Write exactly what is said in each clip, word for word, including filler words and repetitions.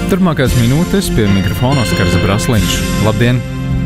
Turpmākās minūtes pie mikrofona Oskars Brasliņš. Labdien!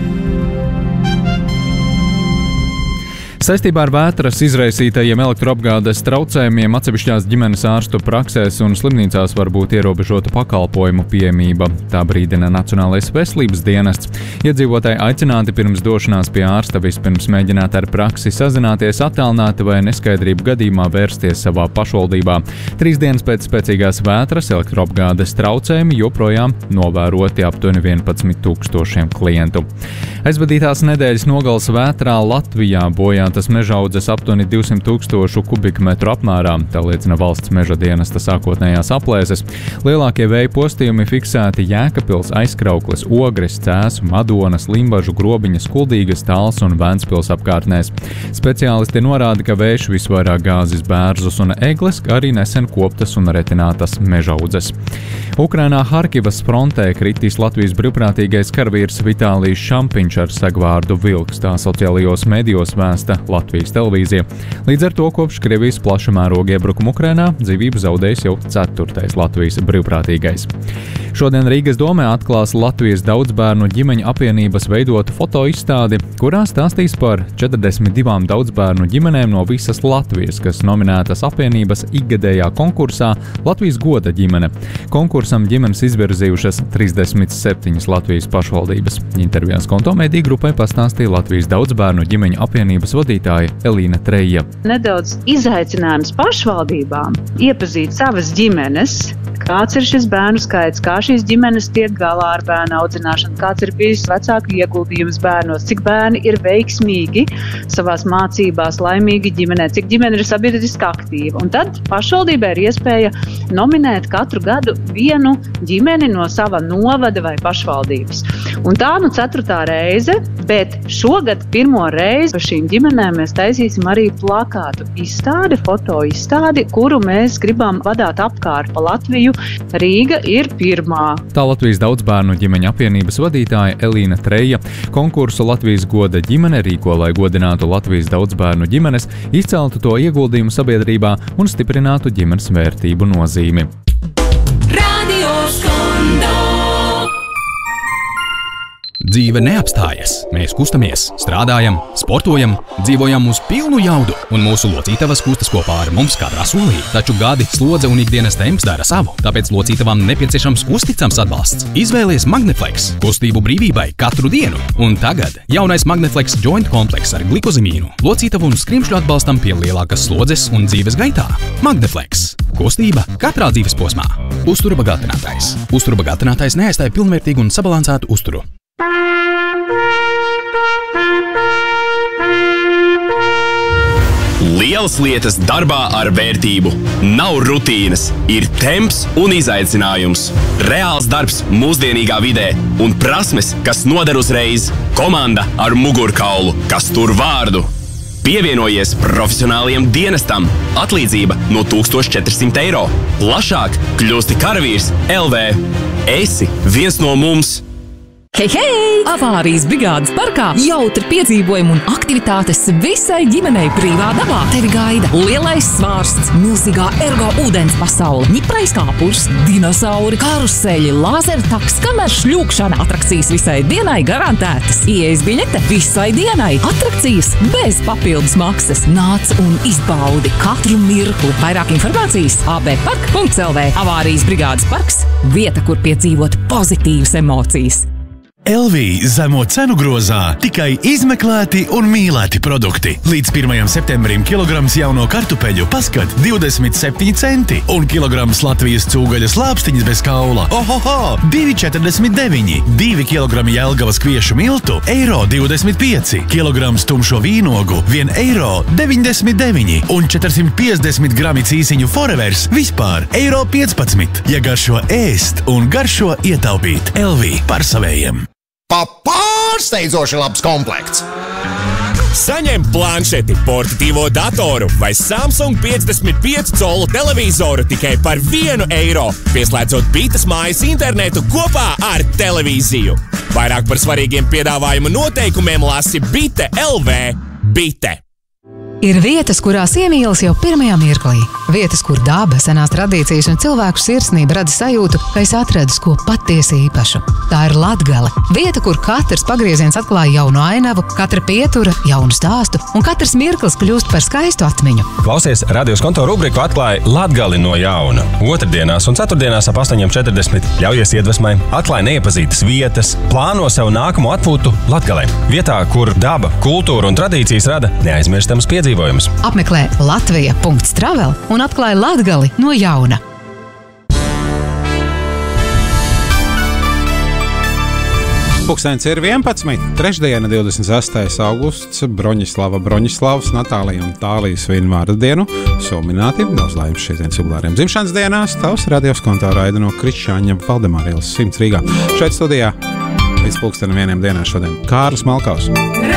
Saistībā ar vētras izraisītajiem elektroapgādes traucējumiem atsevišķās ģimenes ārstu praksēs un slimnīcās var būt ierobežota pakalpojumu pieejamība. Tā brīdina Nacionālais veselības dienests. Iedzīvotāji aicināti pirms došanās pie ārsta vispirms mēģināt ar praksi sazināties attālināti vai neskaidrību gadījumā vērsties savā pašvaldībā. Trīs dienas pēc spēcīgās vētras elektroapgādes traucējumi joprojām novēroti aptuveni vienpadsmit tūkstošiem klientu. Aizvadītās nedēļas nogales vētrā Latvijā bojātas mežaudzes aptuveni divsimt tūkstošu kubikmetru apmērā, tā liecina valsts meža dienesta sākotnējās aplēses. Lielākie vēja postījumi fiksēti Jēkabpils, Aizkraukles, Ogres, Cēsu, Madonas, Limbažu, Grobiņas, Kuldīgas, Tāls un Ventspils apkārtnēs. Speciālisti norāda, ka vējš visvairāk gāzis bērzus un egles, kā arī nesen koptas un retinātas mežaudzes. Ukrainā Harkivas frontē kritis Latvijas brīvprātīgais karavīrs Vitālijs Šampiņš ar segvārdu Vilks, tā sociālajos medijos vēsta Latvijas televīzija. Līdz ar to kopš Krievijas plaša mēroga iebrukuma Ukrainā dzīvību zaudējis jau ceturtais Latvijas brīvprātīgais. Šodien Rīgas domē atklās Latvijas daudzbērnu ģimeņu apvienības veidotu fotoizstādi, kurā stāstīs par četrdesmit divām daudzbērnu ģimenēm no visas Latvijas, kas nominētas apvienības ikgadējā konkursā Latvijas goda ģimene. Konkursam ģimenes izvirzījušas trīsdesmit septiņas Latvijas pašvaldības. Intervijās Konto mediju grupai pastāstīja Latvijas daudzbērnu ģimeņu apvienības vadītāja Elīna Treja. Nedaudz izaicinājums pašvaldībām iepazīt savas ģimenes, kāds ir šis bērnu skaits, kā šīs ģimenes tiek galā ar bērnu audzināšanu, kāds ir bijis vecāku ieguldījums bērnos, cik bērni ir veiksmīgi savās mācībās, laimīgi ģimenē, cik ģimene ir sabiedriski aktīva. Un tad pašvaldībai ir iespēja nominēt katru gadu vienu ģimeni no sava novada vai pašvaldības. Un tā nu ceturtā reize, bet šogad pirmo reizi par šīm ģimenēm mēs taisīsim arī plakātu izstādi, foto izstādi, kuru mēs gribam vadāt apkārt pa Latviju. Rīga ir pirmā. Tā Latvijas daudzbērnu ģimeņu apvienības vadītāja Elīna Treja. Konkursu Latvijas goda ģimene rīko, lai godinātu Latvijas daudzbērnu ģimenes, izceltu to ieguldījumu sabiedrībā un stiprinātu ģimenes vērtību nozīmi. Dzīve neapstājas. Mēs kustamies, strādājam, sportojam, dzīvojam uz pilnu jaudu, un mūsu locītavas kustas kopā ar mums katrā solī. Taču gadi, slodze un ikdienas temps dara savu, tāpēc locītavām nepieciešams uzticams atbalsts. Izvēlies Magneflex, kustību brīvībai katru dienu. Un tagad jaunais Magneflex Joint komplekss ar glikozimīnu, locītavu un skrimšļu atbalstam pie lielākas slodzes un dzīves gaitā. Magneflex. Kustība katrā dzīves posmā. Uztura bagātinātājs. Uztura bagātinātājs neaizstāja pilnvērtīgu un sabalansētu uzturu. Lielas lietas darbā ar vērtību. Nav rutīnas, ir temps un izaicinājums. Reāls darbs mūsdienīgā vidē un prasmes, kas noder uzreiz. Komanda ar mugurkaulu, kas tur vārdu. Pievienojies profesionāliem dienestam. Atlīdzība no tūkstoš četri simti eiro. Plašāk kļūsti karavīrs L V. Esi viens no mums. Hei, hei! Avārijas brigādes parkā jautri piedzīvojumi un aktivitātes visai ģimenei brīvā dabā. Tevi gaida lielais svārsts, milzīgā ergo ūdens pasaule, ņiprais kāpurs, dinosauri, karuseļi, lāzertaks, kamēr šļūkšana atrakcijas visai dienai garantētas. Ieejas biļete visai dienai. Atrakcijas bez papildus maksas. Nāc un izbaudi katru mirkli. Vairāk informācijas a b park punkts l v. Avārijas brigādes parks – vieta, kur piedzīvot pozitīvas emocijas. L V zemo cenu grozā tikai izmeklēti un mīlēti produkti. Līdz pirmajam septembrim kilograms jauno kartupeļu paskat divdesmit septiņi centi un kilograms Latvijas cūgaļas lāpstiņas bez kaula. Ohoho! divi četrdesmit deviņi. divi kilogrami Jelgavas kviešu miltu eiro divdesmit pieci. Kilograms tumšo vīnogu vien eiro deviņdesmit deviņi. Un četrsimt piecdesmit grami cīsiņu Forevers vispār eiro piecpadsmit. Ja garšo ēst un garšo ietaupīt. L V par savējiem. Pa pārsteidzoši labs komplekts! Saņem planšeti, portatīvo datoru vai Samsung piecdesmit pieci colu televizoru tikai par vienu eiro, pieslēdzot Bites mājas internetu kopā ar televīziju. Vairāk par svarīgiem piedāvājumu noteikumiem lasi Bite L V. Bite. ir vietas, kurās iemīlas jau pirmajā mirklī. Vietas, kur daba, senās tradīcijas un cilvēku sirsnība rada sajūtu, ka es atradis ko patiesi īpašu. Tā ir Latgale. Vieta, kur katrs pagrieziens atklāja jaunu ainavu, katra pietura jaunu stāstu un katrs mirklis kļūst par skaistu atmiņu. Klausies Radio Skonto rubriku Atklāj Latgali no jauna. Otrdienās un ceturtdienās ap astoņi četrdesmit ļaujies iedvesmai, atklāj neiepazītas vietas, plāno sev nākamo atpūtu Latgalē. Vietā, kur daba, kultūra un tradīcijas rada neaizmirstams piedzīvojumus. Apmeklē latvija punkts travel un atklāj Latgali no jauna. Pulkstenis ir vienpadsmit, trešdiena, divdesmit sestais augusts, Broņislava, Broņislavas, Natālija un Tālijas svin vārda dienu. Somināti, daudz laimes šīs jubilāriem dzimšanas dienās, tavs Radio Skonto raida no Krišāņa Valdemāra ielas simts Rīgā. Šeit studijā līdz pulkstenim vieniem dienā šodien Kārlis Malkaus.